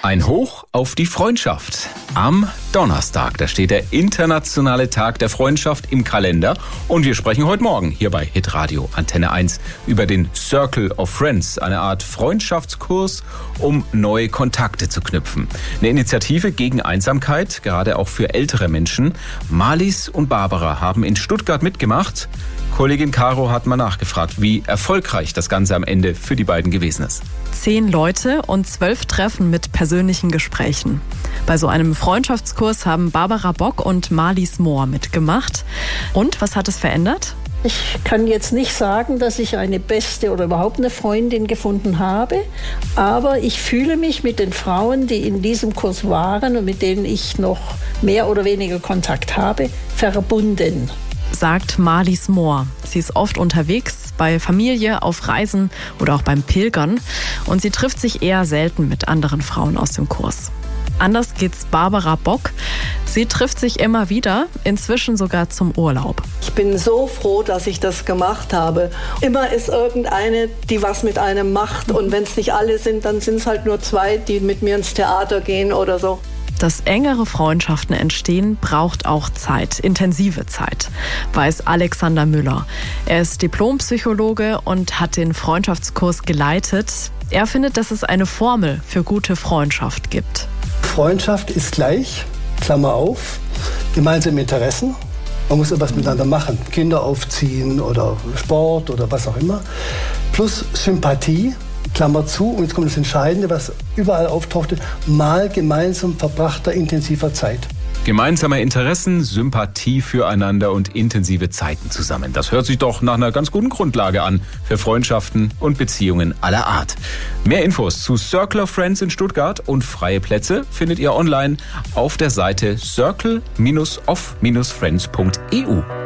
Ein Hoch auf die Freundschaft. Am Donnerstag, da steht der internationale Tag der Freundschaft im Kalender. Und wir sprechen heute Morgen hier bei Hitradio Antenne 1 über den Circle of Friends, eine Art Freundschaftskurs, um neue Kontakte zu knüpfen. Eine Initiative gegen Einsamkeit, gerade auch für ältere Menschen. Marlies und Barbara haben in Stuttgart mitgemacht. Kollegin Caro hat mal nachgefragt, wie erfolgreich das Ganze am Ende für die beiden gewesen ist. 10 Leute und 12 Treffen mit persönlichen Gesprächen. Bei so einem Freundschaftskurs haben Barbara Bock und Marlies Mohr mitgemacht. Und was hat es verändert? Ich kann jetzt nicht sagen, dass ich eine beste oder überhaupt eine Freundin gefunden habe, aber ich fühle mich mit den Frauen, die in diesem Kurs waren und mit denen ich noch mehr oder weniger Kontakt habe, verbunden. Sagt Marlies Mohr. Sie ist oft unterwegs, bei Familie, auf Reisen oder auch beim Pilgern. Und sie trifft sich eher selten mit anderen Frauen aus dem Kurs. Anders geht's Barbara Bock. Sie trifft sich immer wieder, inzwischen sogar zum Urlaub. Ich bin so froh, dass ich das gemacht habe. Immer ist irgendeine, die was mit einem macht. Und wenn es nicht alle sind, dann sind es halt nur 2, die mit mir ins Theater gehen oder so. Dass engere Freundschaften entstehen, braucht auch Zeit, intensive Zeit, weiß Alexander Müller. Er ist Diplompsychologe und hat den Freundschaftskurs geleitet. Er findet, dass es eine Formel für gute Freundschaft gibt. Freundschaft ist gleich, Klammer auf, gemeinsame Interessen. Man muss etwas miteinander machen, Kinder aufziehen oder Sport oder was auch immer. Plus Sympathie. Klammer zu, und jetzt kommt das Entscheidende, was überall auftauchte, mal gemeinsam verbrachter intensiver Zeit. Gemeinsame Interessen, Sympathie füreinander und intensive Zeiten zusammen. Das hört sich doch nach einer ganz guten Grundlage an für Freundschaften und Beziehungen aller Art. Mehr Infos zu Circle of Friends in Stuttgart und freie Plätze findet ihr online auf der Seite circle-of-friends.eu.